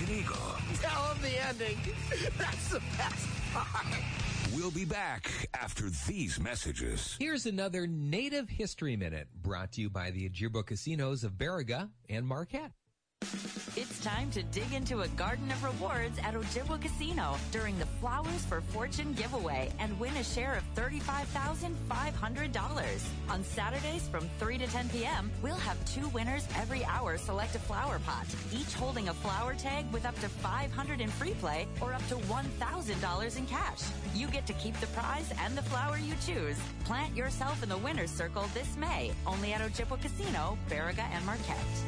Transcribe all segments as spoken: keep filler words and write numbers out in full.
Eagle. Tell them the ending. That's the best part. We'll be back after these messages. Here's another Native History Minute brought to you by the Ojibwa Casinos of Baraga and Marquette. It's time to dig into a garden of rewards at Ojibwa Casino during the Flowers for Fortune giveaway and win a share of thirty-five thousand five hundred dollars. On Saturdays from three to ten p.m., we'll have two winners every hour select a flower pot, each holding a flower tag with up to five hundred dollars in free play or up to one thousand dollars in cash. You get to keep the prize and the flower you choose. Plant yourself in the winner's circle this May, only at Ojibwa Casino, Baraga and Marquette.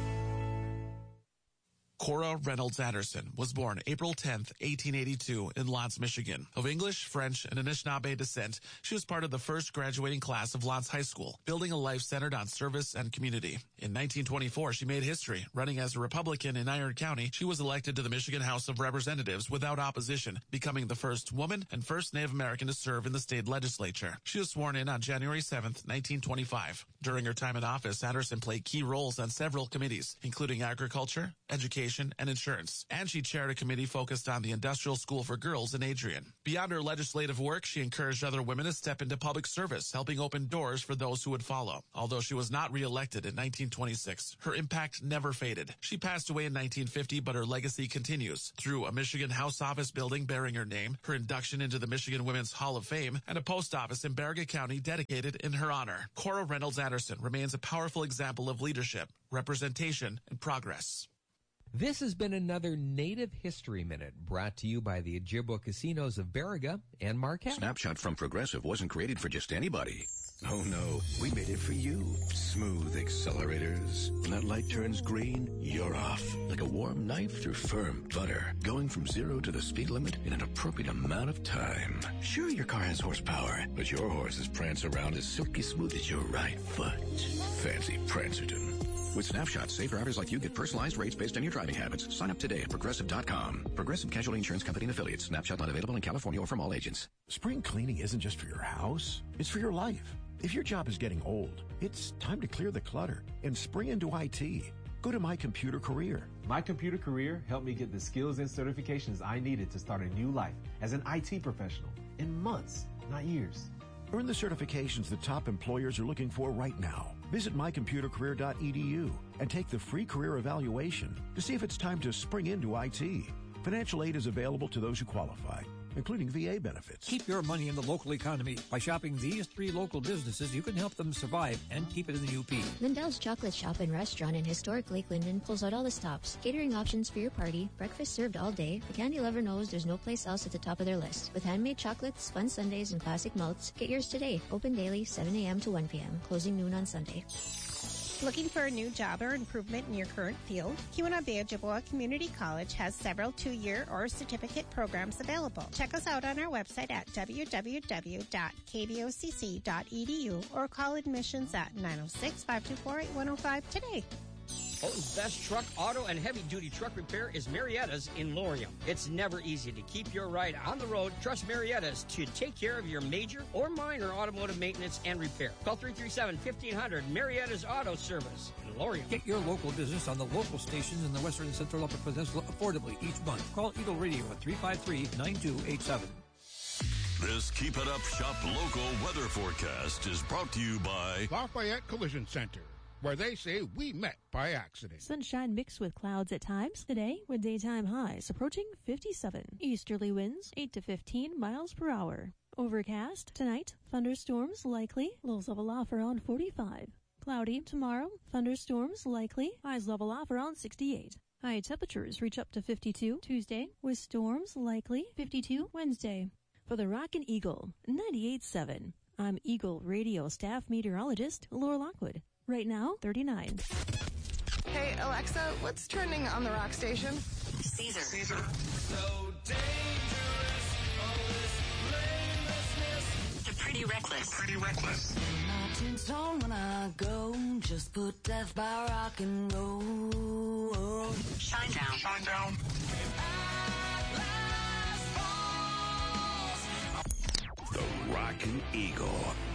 Cora Reynolds Anderson was born April tenth, eighteen eighty-two in Lance, Michigan. Of English, French, and Anishinaabe descent, she was part of the first graduating class of Lance High School, building a life centered on service and community. In nineteen twenty-four, she made history. Running as a Republican in Iron County, she was elected to the Michigan House of Representatives without opposition, becoming the first woman and first Native American to serve in the state legislature. She was sworn in on January seventh, nineteen twenty-five. During her time in office, Anderson played key roles on several committees, including agriculture, education, and insurance. And she chaired a committee focused on the Industrial School for Girls in Adrian. Beyond her legislative work, she encouraged other women to step into public service, helping open doors for those who would follow. Although she was not reelected in nineteen twenty-six, her impact never faded. She passed away in nineteen fifty, but her legacy continues through a Michigan House office building bearing her name, her induction into the Michigan Women's Hall of Fame, and a post office in Baraga County dedicated in her honor. Cora Reynolds Anderson remains a powerful example of leadership, representation, and progress. This has been another Native History Minute brought to you by the Ojibwa Casinos of Baraga and Marquette. Snapshot from Progressive wasn't created for just anybody. Oh no, we made it for you. Smooth accelerators. When that light turns green, you're off. Like a warm knife through firm butter. Going from zero to the speed limit in an appropriate amount of time. Sure, your car has horsepower, but your horses prance around as silky smooth as your right foot. Fancy Prancerton. With Snapshot, safe drivers like you get personalized rates based on your driving habits. Sign up today at Progressive dot com. Progressive Casualty Insurance Company and Affiliates. Snapshot not available in California or from all agents. Spring cleaning isn't just for your house. It's for your life. If your job is getting old, it's time to clear the clutter and spring into I T. Go to My Computer Career. My Computer Career helped me get the skills and certifications I needed to start a new life as an I T professional in months, not years. Earn the certifications that top employers are looking for right now. Visit my computer career dot e d u and take the free career evaluation to see if it's time to spring into I T. Financial aid is available to those who qualify, including V A benefits. Keep your money in the local economy. By shopping these three local businesses, you can help them survive and keep it in the U P. Lindell's Chocolate Shop and Restaurant in historic Lake Linden pulls out all the stops. Catering options for your party, breakfast served all day. The candy lover knows there's no place else at the top of their list. With handmade chocolates, fun sundaes, and classic melts, get yours today. Open daily, seven a.m. to one p.m., closing noon on Sunday. Looking for a new job or improvement in your current field? Keweenaw Bay Ojibwa Community College has several two-year or certificate programs available. Check us out on our website at w w w dot k b o c c dot e d u or call admissions at nine oh six, five two four, eight one oh five today. Holton's best truck, auto, and heavy-duty truck repair is Marietta's in Laurium. It's never easy to keep your ride on the road. Trust Marietta's to take care of your major or minor automotive maintenance and repair. Call three three seven, fifteen hundred, Marietta's Auto Service in Laurium. Get your local business on the local stations in the Western and Central Upper Peninsula affordably each month. Call Eagle Radio at three five three, nine two eight seven. This Keep It Up Shop local weather forecast is brought to you by Lafayette Collision Center, where they say we met by accident. Sunshine mixed with clouds at times. Today, with daytime highs approaching fifty-seven. Easterly winds eight to fifteen miles per hour. Overcast. Tonight, thunderstorms likely. Lows level off around forty-five. Cloudy tomorrow. Thunderstorms likely. Highs level off around sixty-eight. High temperatures reach up to fifty-two Tuesday, with storms likely. fifty-two Wednesday. For the Rockin' Eagle, ninety-eight point seven. I'm Eagle Radio staff meteorologist Laura Lockwood. Right now, thirty-nine. Hey, Alexa, what's trending on the rock station? Caesar. Caesar. So dangerous, all this blamelessness. The Pretty Reckless. Pretty Reckless. Mountain tone when I go, just put death by rock and roll. Shine down. Shine down. The Rockin' Eagle.